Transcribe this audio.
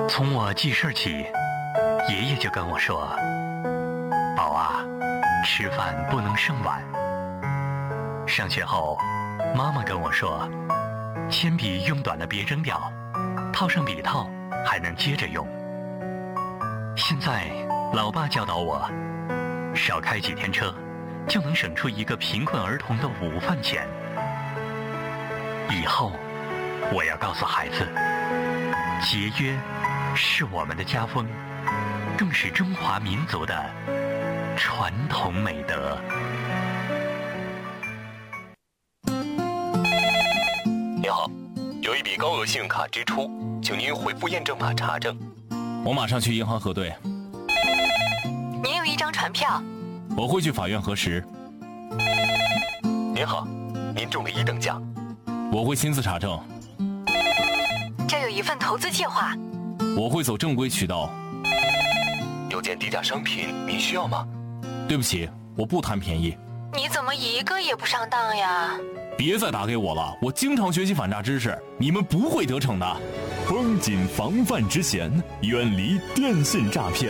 从我记事起，爷爷就跟我说：“宝啊，吃饭不能剩碗。”上学后，妈妈跟我说：“铅笔用短了别扔掉，套上笔套还能接着用。”现在，老爸教导我，少开几天车，就能省出一个贫困儿童的午饭钱。以后，我要告诉孩子，节约是我们的家风，更是中华民族的传统美德。 您好，有一笔高额信用卡支出，请您回复验证码查证。 我马上去银行核对。 您有一张传票。 我会去法院核实。 您好，您中了1等奖。 我会亲自查证。 这有一份投资计划。 我会走正规渠道。 有件低价商品，您需要吗？ 对不起，我不贪便宜。 你怎么一个也不上当呀？ 别再打给我了，我经常学习反诈知识，你们不会得逞的。 绷紧防范之弦，远离电信诈骗。